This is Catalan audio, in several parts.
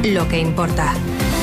lo que importa.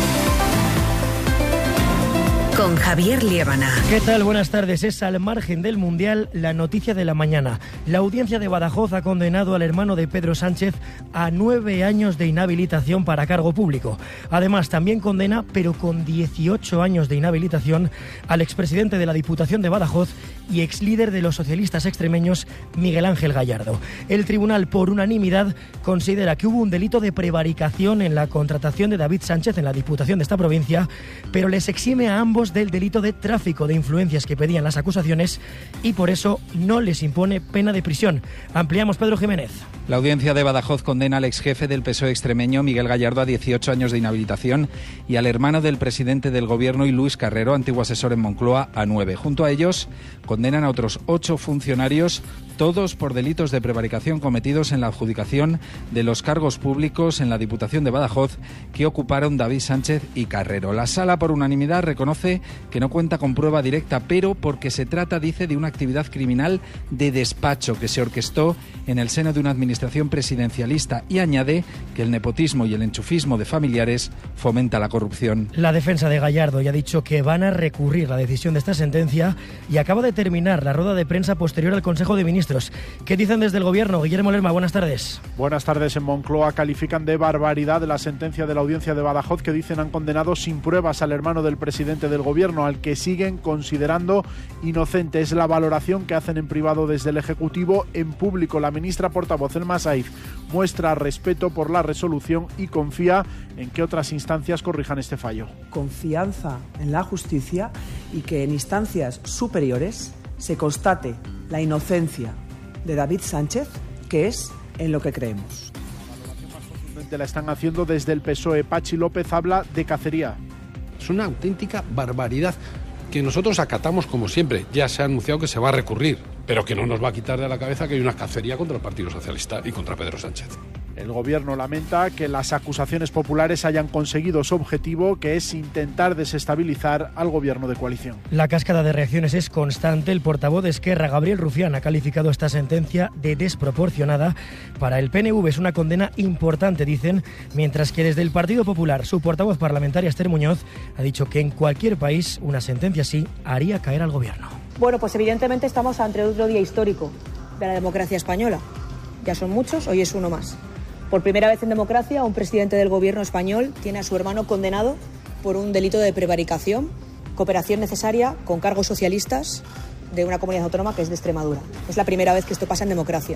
Con Javier Liébana. ¿Qué tal? Buenas tardes. Es al margen del Mundial la noticia de la mañana. La audiencia de Badajoz ha condenado al hermano de Pedro Sánchez a 9 años de inhabilitación para cargo público. Además, también condena, pero con 18 años de inhabilitación, al expresidente de la Diputación de Badajoz y exlíder de los socialistas extremeños, Miguel Ángel Gallardo. El tribunal, por unanimidad, considera que hubo un delito de prevaricación en la contratación de David Sánchez en la Diputación de esta provincia, pero les exime a ambos del delito de tráfico de influencias que pedían las acusaciones y por eso no les impone pena de prisión. Ampliamos, Pedro Jiménez. La audiencia de Badajoz condena al exjefe del PSOE extremeño, Miguel Gallardo, a 18 años de inhabilitación y al hermano del presidente del Gobierno y Luis Carrero, antiguo asesor en Moncloa, a 9. Junto a ellos condenan a otros 8 funcionarios, todos por delitos de prevaricación cometidos en la adjudicación de los cargos públicos en la Diputación de Badajoz que ocuparon David Sánchez y Carrero. La Sala, por unanimidad, reconoce que no cuenta con prueba directa, pero porque se trata, dice, de una actividad criminal de despacho que se orquestó en el seno de una administración presidencialista, y añade que el nepotismo y el enchufismo de familiares fomenta la corrupción. La defensa de Gallardo ya ha dicho que van a recurrir la decisión de esta sentencia y acaba de terminar la rueda de prensa posterior al Consejo de Ministros. ¿Qué dicen desde el Gobierno? Guillermo Lerma, buenas tardes. Buenas tardes. En Moncloa califican de barbaridad la sentencia de la audiencia de Badajoz, que dicen han condenado sin pruebas al hermano del presidente del Gobierno, al que siguen considerando inocente. Es la valoración que hacen en privado desde el Ejecutivo. En público, la ministra portavoz, Elma Saíz, muestra respeto por la resolución y confía en que otras instancias corrijan este fallo. Confianza en la justicia y que en instancias superiores se constate la inocencia de David Sánchez, que es en lo que creemos. La valoración más contundente la están haciendo desde el PSOE. Pachi López habla de cacería. Es una auténtica barbaridad que nosotros acatamos como siempre. Ya se ha anunciado que se va a recurrir, pero que no nos va a quitar de la cabeza que hay una cacería contra el Partido Socialista y contra Pedro Sánchez. El Gobierno lamenta que las acusaciones populares hayan conseguido su objetivo, que es intentar desestabilizar al Gobierno de coalición. La cascada de reacciones es constante. El portavoz de Esquerra, Gabriel Rufián, ha calificado esta sentencia de desproporcionada. Para el PNV es una condena importante, dicen, mientras que desde el Partido Popular, su portavoz parlamentaria, Esther Muñoz, ha dicho que en cualquier país una sentencia así haría caer al Gobierno. Bueno, pues evidentemente estamos ante otro día histórico de la democracia española. Ya son muchos, hoy es uno más. Por primera vez en democracia, un presidente del Gobierno español tiene a su hermano condenado por un delito de prevaricación, cooperación necesaria con cargos socialistas de una comunidad autónoma que es de Extremadura. Es la primera vez que esto pasa en democracia.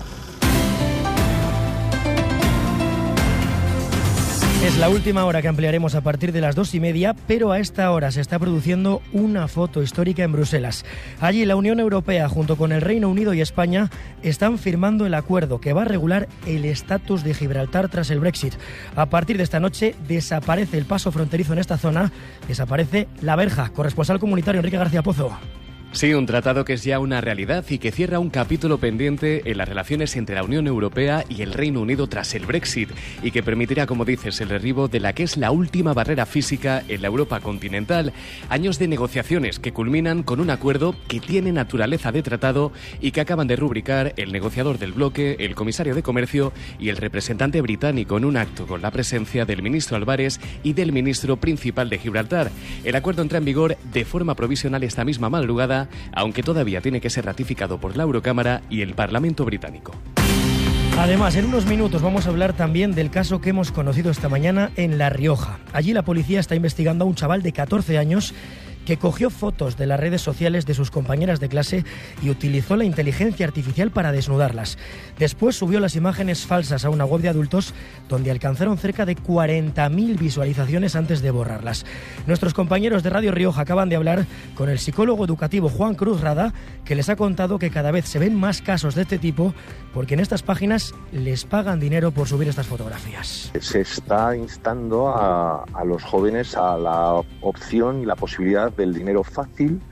Es la última hora que ampliaremos a partir de las 2:30, pero a esta hora se está produciendo una foto histórica en Bruselas. Allí la Unión Europea, junto con el Reino Unido y España, están firmando el acuerdo que va a regular el estatus de Gibraltar tras el Brexit. A partir de esta noche desaparece el paso fronterizo en esta zona, desaparece la verja. Corresponsal comunitario Enrique García Pozo. Sí, un tratado que es ya una realidad y que cierra un capítulo pendiente en las relaciones entre la Unión Europea y el Reino Unido tras el Brexit y que permitirá, como dices, el derribo de la que es la última barrera física en la Europa continental. Años de negociaciones que culminan con un acuerdo que tiene naturaleza de tratado y que acaban de rubricar el negociador del bloque, el comisario de Comercio y el representante británico en un acto con la presencia del ministro Álvarez y del ministro principal de Gibraltar. El acuerdo entra en vigor de forma provisional esta misma madrugada, aunque todavía tiene que ser ratificado por la Eurocámara y el Parlamento británico. Además, en unos minutos vamos a hablar también del caso que hemos conocido esta mañana en La Rioja. Allí la policía está investigando a un chaval de 14 años que cogió fotos de las redes sociales de sus compañeras de clase y utilizó la inteligencia artificial para desnudarlas. Después subió las imágenes falsas a una web de adultos donde alcanzaron cerca de 40.000 visualizaciones antes de borrarlas. Nuestros compañeros de Radio Rioja acaban de hablar con el psicólogo educativo Juan Cruz Rada, que les ha contado que cada vez se ven más casos de este tipo porque en estas páginas les pagan dinero por subir estas fotografías. Se está instando a los jóvenes a la opción y la posibilidad del dinero fácil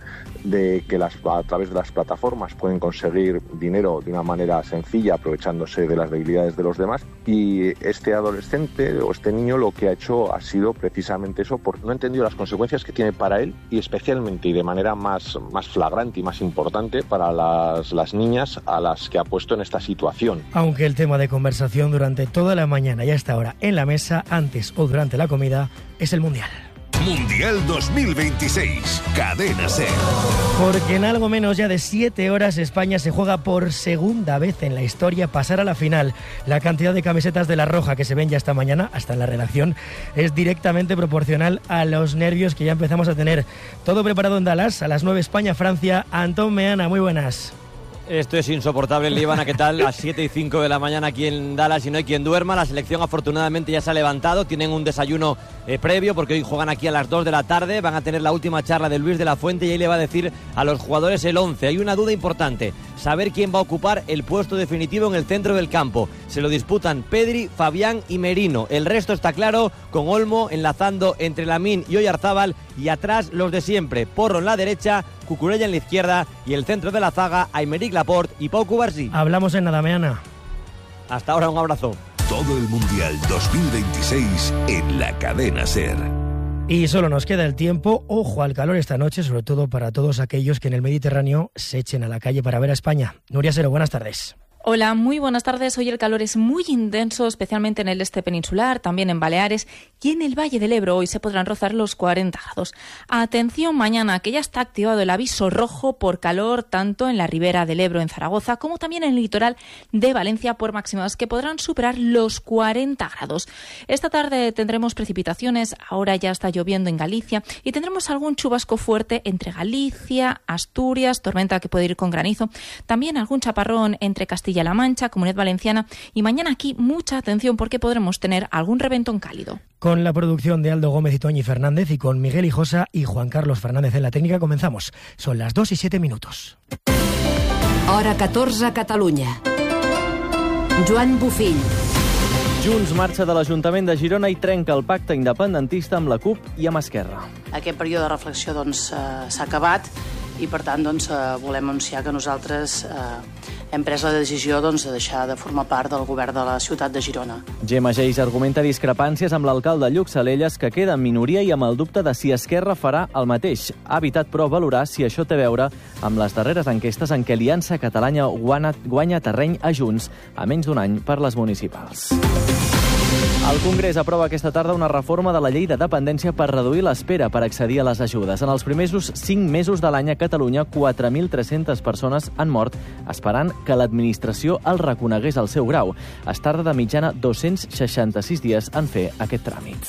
de que a través de las plataformas pueden conseguir dinero de una manera sencilla, aprovechándose de las debilidades de los demás. Y este adolescente o este niño lo que ha hecho ha sido precisamente eso, porque no ha entendido las consecuencias que tiene para él y especialmente y de manera más flagrante y más importante para las niñas a las que ha puesto en esta situación. Aunque el tema de conversación durante toda la mañana y hasta ahora en la mesa, antes o durante la comida, es el Mundial. Mundial 2026, Cadena SER. Porque en algo menos ya de 7 horas España se juega por segunda vez en la historia pasar a la final. La cantidad de camisetas de la Roja que se ven ya esta mañana, hasta en la redacción, es directamente proporcional a los nervios que ya empezamos a tener. Todo preparado en Dallas, a las 9 España-Francia. Antón Meana, muy buenas. Esto es insoportable, Líbana, ¿qué tal? A 7:05 de la mañana aquí en Dallas y no hay quien duerma. La selección afortunadamente ya se ha levantado, tienen un desayuno previo porque hoy juegan aquí a las 2 de la tarde, van a tener la última charla de Luis de la Fuente y ahí le va a decir a los jugadores el 11. Hay una duda importante, saber quién va a ocupar el puesto definitivo en el centro del campo. Se lo disputan Pedri, Fabián y Merino. El resto está claro, con Olmo enlazando entre Lamine y Oyarzábal y atrás los de siempre, Porro en la derecha, Cucurella en la izquierda y el centro de la zaga, Aymeric Laporte y Pau Cubarsí. Hablamos en nada, Meana. Hasta ahora, un abrazo. Todo el Mundial 2026 en la Cadena SER. Y solo nos queda el tiempo. Ojo al calor esta noche, sobre todo para todos aquellos que en el Mediterráneo se echen a la calle para ver a España. Nuria Sero, buenas tardes. Hola, muy buenas tardes. Hoy el calor es muy intenso, especialmente en el este peninsular, también en Baleares y en el Valle del Ebro. Hoy se podrán rozar los 40 grados. Atención mañana, que ya está activado el aviso rojo por calor, tanto en la ribera del Ebro en Zaragoza, como también en el litoral de Valencia, por máximas que podrán superar los 40 grados. Esta tarde tendremos precipitaciones, ahora ya está lloviendo en Galicia, y tendremos algún chubasco fuerte entre Galicia, Asturias, tormenta que puede ir con granizo, también algún chaparrón entre Castilla-La Mancha, Comunidad Valenciana, y mañana aquí mucha atención porque podremos tener algún reventón cálido. Con la producción de Aldo Gómez y Toñi Fernández y con Miguel Hijosa y Juan Carlos Fernández en la técnica comenzamos. Son las 2:07. Hora 14 a Catalunya. Joan Bufill. Junts marxa de l'Ajuntament de Girona i trenca el pacte independentista amb la CUP i amb Esquerra. Aquest període de reflexió s'ha acabat i, per tant, volem anunciar que nosaltres hem pres la decisió de deixar de formar part del govern de la ciutat de Girona. Gemma Geis argumenta discrepàncies amb l'alcalde Lluc Salelles, que queda en minoria i amb el dubte de si Esquerra farà el mateix. Ha evitat, però, valorar si això té a veure amb les darreres enquestes en què Aliança Catalana guanya terreny a Junts a menys d'un any per les municipals. El Congrés aprova aquesta tarda una reforma de la llei de dependència per reduir l'espera per accedir a les ajudes. En els primers 5 mesos de l'any a Catalunya, 4.300 persones han mort esperant que l'administració els reconegués el seu grau. Es tarda de mitjana 266 dies en fer aquest tràmit.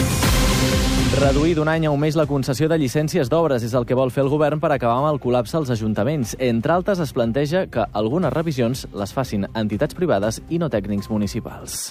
Reduir d'un any a un mes la concessió de llicències d'obres és el que vol fer el govern per acabar amb el col·lapse als ajuntaments. Entre altres, es planteja que algunes revisions les facin entitats privades i no tècnics municipals.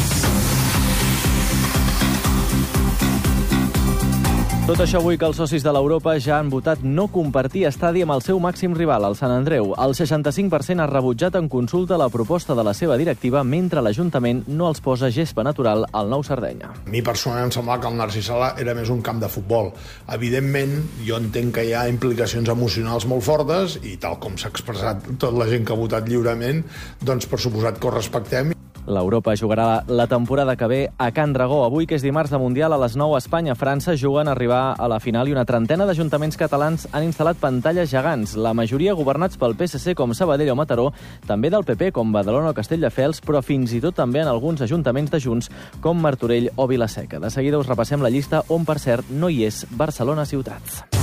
Tot això avui que els socis de l'Europa ja han votat no compartir estadi amb el seu màxim rival, el Sant Andreu. El 65% ha rebutjat en consulta la proposta de la seva directiva, mentre l'Ajuntament no els posa gespa natural al Nou Sardenya. A mi personalment em semblava que el Narcís Sala era més un camp de futbol. Evidentment, jo entenc que hi ha implicacions emocionals molt fortes i tal com s'ha expressat tota la gent que ha votat lliurement, doncs per suposat que ho respectem. L'Europa jugarà la temporada que ve a Can Dragó. Avui, que és dimarts de Mundial, a les 9 a Espanya, França, juguen a arribar a la final i una trentena d'ajuntaments catalans han instal·lat pantalles gegants, la majoria governats pel PSC com Sabadell o Mataró, també del PP com Badalona o Castelldefels, però fins i tot també en alguns ajuntaments de Junts com Martorell o Vilaseca. De seguida us repassem la llista on, per cert, no hi és Barcelona ciutat.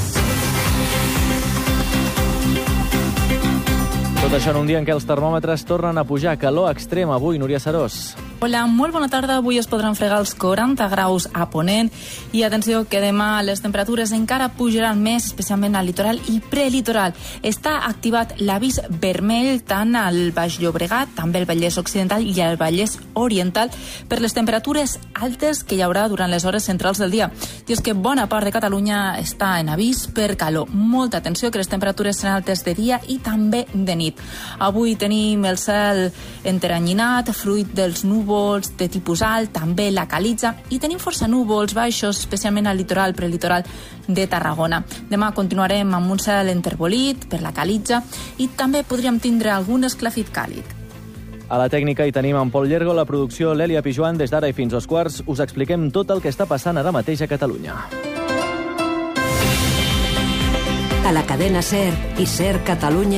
Tot això en un dia en què els termòmetres tornen a pujar. Calor extrem avui, Núria Serós. Hola, molt bona tarda. Avui es podran fregar els 40 graus a Ponent i atenció que demà les temperatures encara pujaran més, especialment al litoral i prelitoral. Està activat l'avís vermell tant al Baix Llobregat, també al Vallès Occidental i al Vallès Oriental per les temperatures altes que hi haurà durant les hores centrals del dia. I és que bona part de Catalunya està en avís per calor. Molta atenció que les temperatures seran altes de dia i també de nit. Avui tenim el cel enteranyinat, fruit dels núvols núvols de tipus alt, també la calitza, i tenim força núvols baixos, especialment al litoral, prelitoral de Tarragona. Demà continuarem amb un cel enterbolit per la calitza i també podríem tindre algun esclafit càlid. A la tècnica hi tenim en Pol Llergo, la producció L'Èlia Pijuan. Des d'ara i fins als quarts us expliquem tot el que està passant ara mateix a Catalunya. A la cadena SER i SER Catalunya,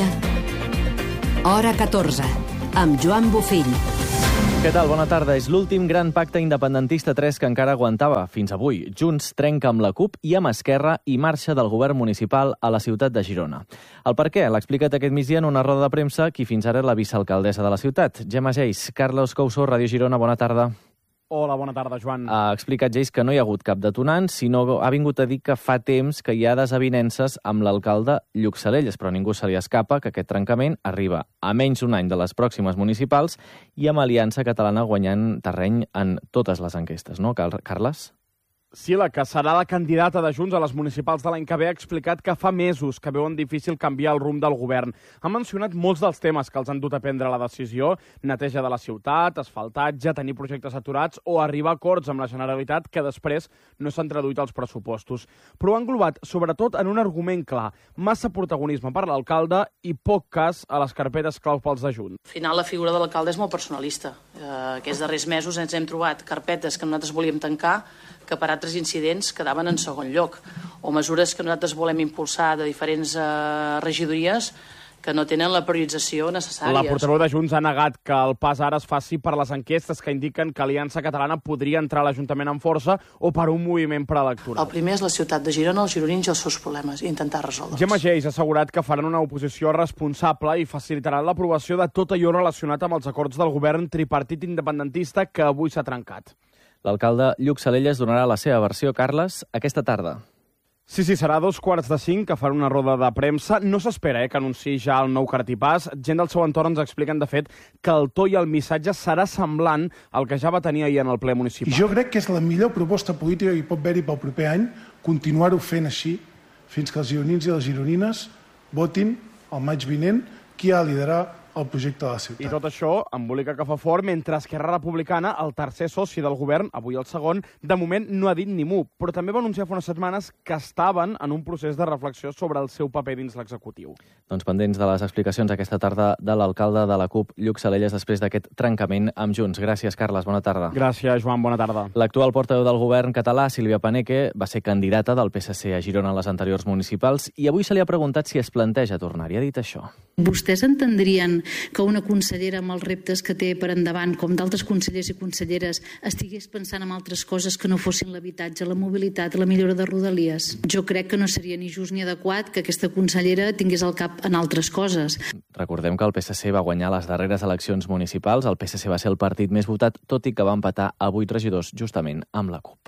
Hora 14, amb Joan Bufill. Què tal? Bona tarda. És l'últim gran pacte independentista 3 que encara aguantava fins avui. Junts trenca amb la CUP i amb Esquerra i marxa del govern municipal a la ciutat de Girona. El per què l'ha explicat aquest migdia en una roda de premsa qui fins ara és la vicealcaldessa de la ciutat, Gemma Geis. Carlos Couso, Ràdio Girona, bona tarda. Hola, bona tarda, Joan. Ha explicat Geis que no hi ha hagut cap detonant, sinó ha vingut a dir que fa temps que hi ha desavinences amb l'alcalde Lluc Salelles, però ningú se li escapa que aquest trencament arriba a menys d'un any de les pròximes municipals i amb Aliança Catalana guanyant terreny en totes les enquestes, no, Carles? Sí, la que serà la candidata de Junts a les municipals de l'any que ve ha explicat que fa mesos que veuen difícil canviar el rumb del govern. Ha mencionat molts dels temes que els han dut a prendre la decisió: neteja de la ciutat, asfaltatge, tenir projectes aturats o arribar a acords amb la Generalitat que després no s'han traduït als pressupostos. Però ho ha englobat sobretot en un argument clar: massa protagonisme per l'alcalde i poc cas a les carpetes clau pels de Junts. Al final la figura de l'alcalde és molt personalista. Aquests darrers mesos ens hem trobat carpetes que nosaltres volíem tancar que per altres incidents quedaven en segon lloc, o mesures que nosaltres volem impulsar de diferents regidories que no tenen la priorització necessària. La portaveu de Junts ha negat que el pas ara es faci per les enquestes que indiquen que Aliança Catalana podria entrar a l'Ajuntament amb força o per un moviment preelectoral. El primer és la ciutat de Girona, els gironins i els seus problemes, i intentar resoldre'ls. Gemma Geis ha assegurat que faran una oposició responsable i facilitaran l'aprovació de tot allò relacionat amb els acords del govern tripartit independentista que avui s'ha trencat. L'alcalde Lluc Salelles donarà la seva versió, Carles, aquesta tarda. Sí, serà a 4:45 que farà una roda de premsa. No s'espera que anunciï ja el nou cartipàs. Gent del seu entorn ens expliquen, de fet, que el to i el missatge serà semblant al que ja va tenir ahir en el ple municipal. I jo crec que és la millor proposta política que hi pot haver-hi pel proper any, continuar-ho fent així, fins que els gironins i les gironines votin el maig vinent qui ha de liderar el projecte de la ciutat. I tot això embolica que fa fort, mentre Esquerra Republicana, el tercer soci del govern, avui el segon, de moment no ha dit ni mu, però també va anunciar fa unes setmanes que estaven en un procés de reflexió sobre el seu paper dins l'executiu. Doncs pendents de les explicacions aquesta tarda de l'alcalde de la CUP, Lluc Salelles, després d'aquest trencament amb Junts. Gràcies, Carles, bona tarda. Gràcies, Joan, bona tarda. L'actual portaveu del govern català, Sílvia Paneque, va ser candidata del PSC a Girona en les anteriors municipals i avui se li ha preguntat si es planteja tornar. I ha dit això. Vostès entendrien que una consellera amb els reptes que té per endavant, com d'altres consellers i conselleres, estigués pensant en altres coses que no fossin l'habitatge, la mobilitat, la millora de rodalies? Jo crec que no seria ni just ni adequat que aquesta consellera tingués el cap en altres coses. Recordem que el PSC va guanyar les darreres eleccions municipals. El PSC va ser el partit més votat, tot i que va empatar a 8 regidors justament amb la CUP.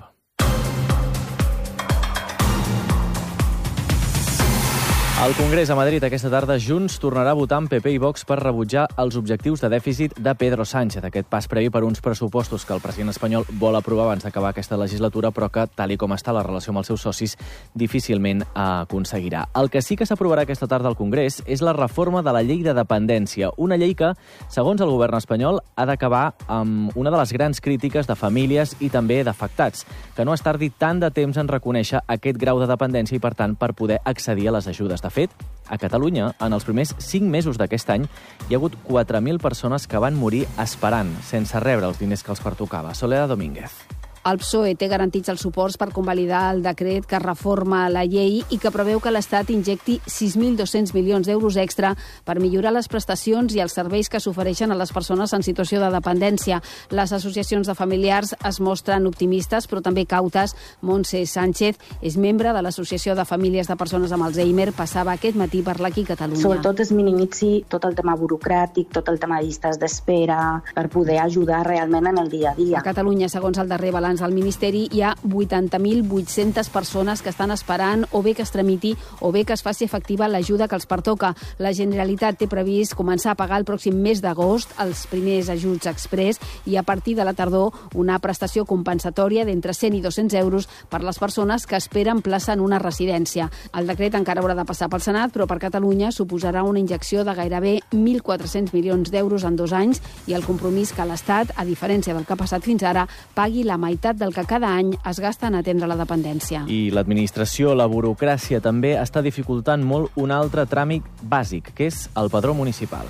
Al Congrés a Madrid aquesta tarda, Junts tornarà a votar amb PP i Vox per rebutjar els objectius de dèficit de Pedro Sánchez. Aquest pas previ per uns pressupostos que el president espanyol vol aprovar abans d'acabar aquesta legislatura, però que, tal i com està la relació amb els seus socis, difícilment aconseguirà. El que sí que s'aprovarà aquesta tarda al Congrés és la reforma de la llei de dependència, una llei que, segons el govern espanyol, ha d'acabar amb una de les grans crítiques de famílies i també d'afectats, que no es tardi tant de temps en reconèixer aquest grau de dependència i, per tant, per poder accedir a les ajudes. De fet, a Catalunya, en els primers 5 mesos d'aquest any, hi ha hagut 4.000 persones que van morir esperant, sense rebre els diners que els pertocava. Soledad Domínguez. El PSOE té garantits els suports per convalidar el decret que reforma la llei i que preveu que l'Estat injecti 6.200 milions d'euros extra per millorar les prestacions i els serveis que s'ofereixen a les persones en situació de dependència. Les associacions de familiars es mostren optimistes, però també cautes. Montse Sánchez és membre de l'Associació de Famílies de Persones amb Alzheimer. Passava aquest matí per l'Aquí Catalunya. Sobretot es minimitzi tot el tema burocràtic, tot el tema de llistes d'espera, per poder ajudar realment en el dia a dia. A Catalunya, segons el darrer balanç Segons el Ministeri, hi ha 80.800 persones que estan esperant o bé que es tramiti o bé que es faci efectiva l'ajuda que els pertoca. La Generalitat té previst començar a pagar el pròxim mes d'agost els primers ajuts express i a partir de la tardor una prestació compensatòria d'entre 100 i 200 euros per les persones que esperen plaça en una residència. El decret encara haurà de passar pel Senat, però per Catalunya suposarà una injecció de gairebé 1.400 milions d'euros en 2 anys i el compromís que l'Estat, a diferència del que ha passat fins ara, pagui la meitat del que cada any es gasta en atendre la dependència. I l'administració, la burocràcia, també està dificultant molt un altre tràmit bàsic, que és el padró municipal.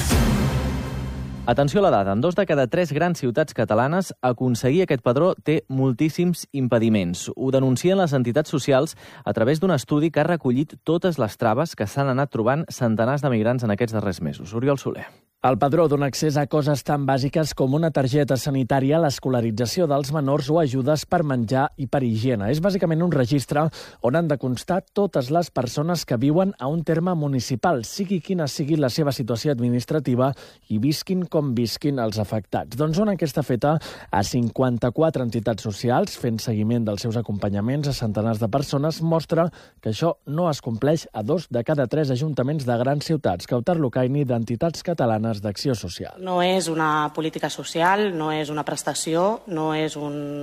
Atenció a la dada, en 2 de cada 3 grans ciutats catalanes aconseguir aquest padró té moltíssims impediments. Ho denuncien les entitats socials a través d'un estudi que ha recollit totes les traves que s'han anat trobant centenars de migrants en aquests darrers mesos. Oriol Soler. El padró dona accés a coses tan bàsiques com una targeta sanitària, l'escolarització dels menors o ajudes per menjar i per higiene. És bàsicament un registre on han de constar totes les persones que viuen a un terme municipal, sigui quina sigui la seva situació administrativa i visquin com visquin els afectats. Doncs una enquesta feta a 54 entitats socials, fent seguiment dels seus acompanyaments a centenars de persones, mostra que això no es compleix a 2 de cada 3 ajuntaments de grans ciutats. Kautar Lucaini, d'Entitats Catalanes d'Acció Social. No és una política social, no és una prestació, no és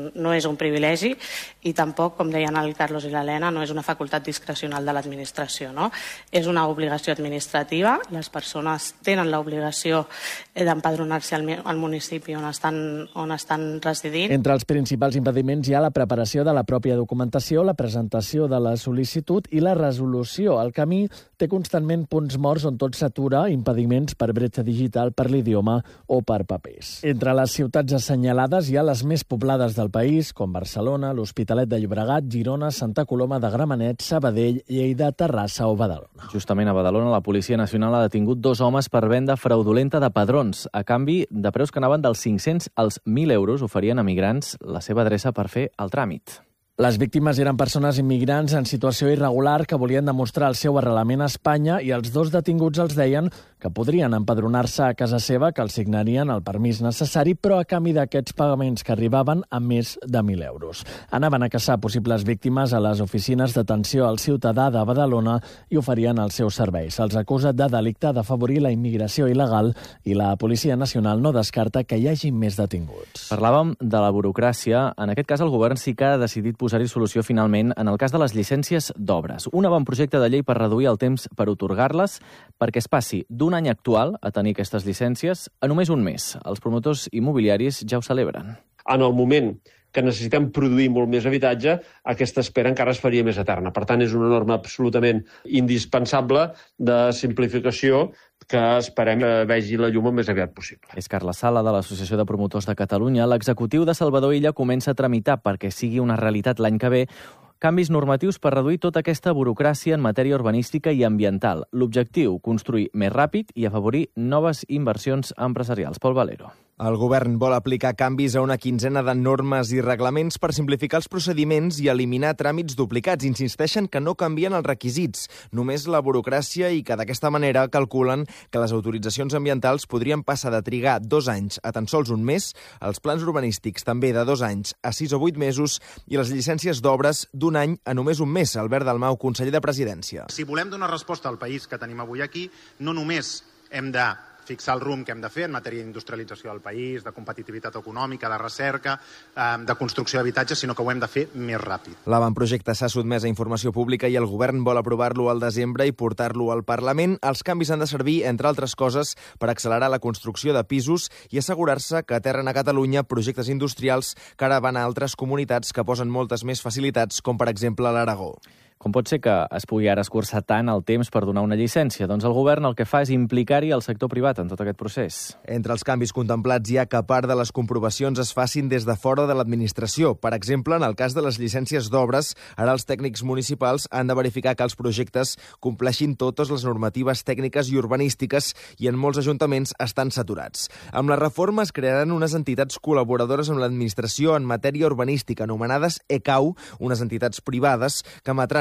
un privilegi i tampoc, com deien el Carlos i l'Helena, no és una facultat discrecional de l'administració. No? És una obligació administrativa. Les persones tenen l'obligació d'empadronar-se al municipi on estan residint. Entre els principals impediments hi ha la preparació de la pròpia documentació, la presentació de la sol·licitud i la resolució. El camí té constantment punts morts on tot s'atura, impediments per bretxa digital, per l'idioma o per papers. Entre les ciutats assenyalades hi ha les més poblades del país, com Barcelona, l'Hospitalet de Llobregat, Girona, Santa Coloma de Gramenet, Sabadell, Lleida, Terrassa o Badalona. Justament a Badalona, la Policia Nacional ha detingut 2 homes per venda fraudulenta de padrons. A canvi de preus que anaven dels 500 als 1.000 euros, oferien a migrants la seva adreça per fer el tràmit. Les víctimes eren persones immigrants en situació irregular que volien demostrar el seu arrelament a Espanya i els 2 detinguts els deien que podrien empadronar-se a casa seva, que els signarien el permís necessari, però a canvi d'aquests pagaments que arribaven a més de 1.000 euros. Anaven a caçar possibles víctimes a les oficines d'atenció al ciutadà de Badalona i oferien els seus serveis. Se'ls acusa de delicte d'afavorir la immigració il·legal i la Policia Nacional no descarta que hi hagi més detinguts. Parlàvem de la burocràcia. En aquest cas, el govern sí que ha decidit posar-hi solució finalment en el cas de les llicències d'obres. Un avantprojecte de llei per reduir el temps per otorgar-les perquè es passi d'un any actual a tenir aquestes llicències a només un mes. Els promotors immobiliaris ja ho celebren. En el moment que necessitem produir molt més habitatge, aquesta espera encara es faria més eterna. Per tant, és una norma absolutament indispensable de simplificació que esperem que vegi la llum el més aviat possible. És Carles Sala, de l'Associació de Promotors de Catalunya. L'executiu de Salvador Illa comença a tramitar perquè sigui una realitat l'any que ve canvis normatius per reduir tota aquesta burocràcia en matèria urbanística i ambiental. L'objectiu, construir més ràpid i afavorir noves inversions empresarials. Pol Valero. El govern vol aplicar canvis a una quinzena de normes i reglaments per simplificar els procediments i eliminar tràmits duplicats. Insisteixen que no canvien els requisits, només la burocràcia, i que d'aquesta manera calculen que les autoritzacions ambientals podrien passar de trigar 2 anys a tan sols un mes, els plans urbanístics també de 2 anys a 6 o 8 mesos i les llicències d'obres d'1 any a només un mes. Albert Dalmau, conseller de Presidència. Si volem donar resposta al país que tenim avui aquí, no només hem de fixar el rumb que hem de fer en matèria d'industrialització del país, de competitivitat econòmica, de recerca, de construcció d'habitatges, sinó que ho hem de fer més ràpid. L'avantprojecte s'ha sotmès a informació pública i el govern vol aprovar-lo al desembre i portar-lo al Parlament. Els canvis han de servir, entre altres coses, per accelerar la construcció de pisos i assegurar-se que aterren a Catalunya projectes industrials que ara van a altres comunitats que posen moltes més facilitats, com per exemple l'Aragó. Com pot ser que es pugui ara escurçar tant el temps per donar una llicència? Doncs el govern el que fa és implicar-hi el sector privat en tot aquest procés. Entre els canvis contemplats hi ha que part de les comprovacions es facin des de fora de l'administració. Per exemple, en el cas de les llicències d'obres, ara els tècnics municipals han de verificar que els projectes compleixin totes les normatives tècniques i urbanístiques i en molts ajuntaments estan saturats. Amb la reforma es crearan unes entitats col·laboradores amb l'administració en matèria urbanística, anomenades ECAU, unes entitats privades que emetran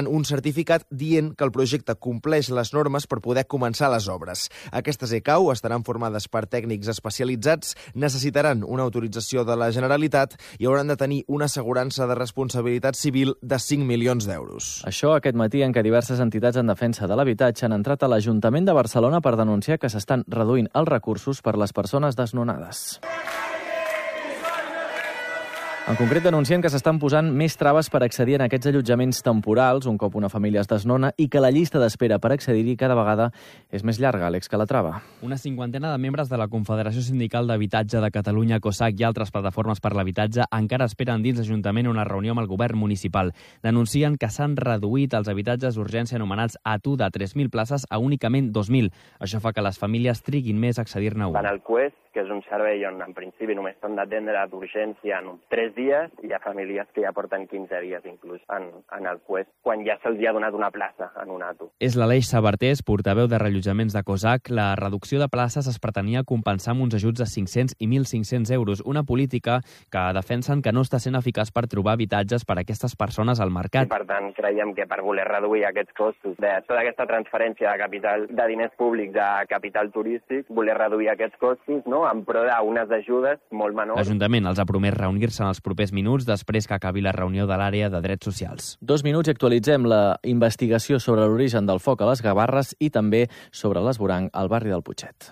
rebran un certificat dient que el projecte compleix les normes per poder començar les obres. Aquestes ECAU estaran formades per tècnics especialitzats, necessitaran una autorització de la Generalitat i hauran de tenir una assegurança de responsabilitat civil de 5 milions d'euros. Això aquest matí en què diverses entitats en defensa de l'habitatge han entrat a l'Ajuntament de Barcelona per denunciar que s'estan reduint els recursos per les persones desnonades. En concret, denuncien que s'estan posant més traves per accedir en aquests allotjaments temporals un cop una família es desnona i que la llista d'espera per accedir-hi cada vegada és més llarga. Àlex Calatrava. Una cinquantena de membres de la Confederació Sindical d'Habitatge de Catalunya, COSAC i altres plataformes per l'habitatge encara esperen dins l'Ajuntament una reunió amb el govern municipal. Denuncien que s'han reduït els habitatges d'urgència anomenats ATU de 3.000 places a únicament 2.000. Això fa que les famílies triguin més a accedir-ne a un. Van al Quest, que és un servei on en principi només s'han d'atendre d'urgència en 3 dies, i hi ha famílies que ja porten 15 dies inclús en el Quest, quan ja se'ls ha donat una plaça en un ATU. És l'Aleix Sabartés, portaveu de reallotjaments de COSAC. La reducció de places es pretenia compensar amb uns ajuts de 500 i 1.500 euros, una política que defensen que no està sent eficaç per trobar habitatges per a aquestes persones al mercat. I per tant, creiem que per voler reduir aquests costos de tota aquesta transferència de capital, de diners públics a capital turístic, voler reduir aquests costos, no?, en pro d'unes ajudes molt menors. L'Ajuntament els ha promès reunir-se en els propers minuts després que acabi la reunió de l'àrea de drets socials. 2 minuts i actualitzem la investigació sobre l'origen del foc a les Gavarres i també sobre l'esvoranc al barri del Putxet.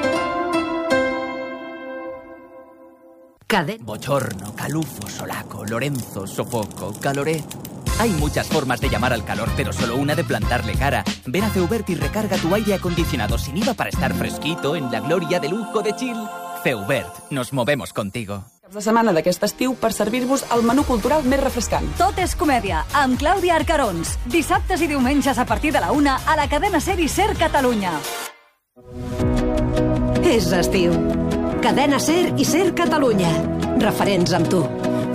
Bochorno, calufo, solaco, Lorenzo, sofoco, caloret. Hay muchas formas de llamar al calor, pero solo una de plantarle cara. Ven a Feubert y recarga tu aire acondicionado sin IVA para estar fresquito en la gloria de lujo de chill. Feubert, nos movemos contigo. Caps de setmana d'aquest estiu per servir-vos el menú cultural més refrescant. Tot és comèdia, amb Clàudia Arcarons. Dissabtes i diumenges a partir de la 1 a la cadena SER i SER Catalunya. És estiu. Cadena SER i SER Catalunya. Referents amb tu.